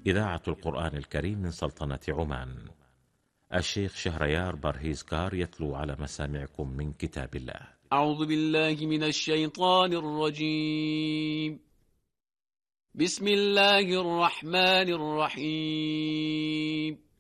إذاعة القرآن الكريم من سلطنة عمان. الشيخ شهريار برهيزكار يتلو على مسامعكم من كتاب الله. أعوذ بالله من الشيطان الرجيم. بسم الله الرحمن الرحيم.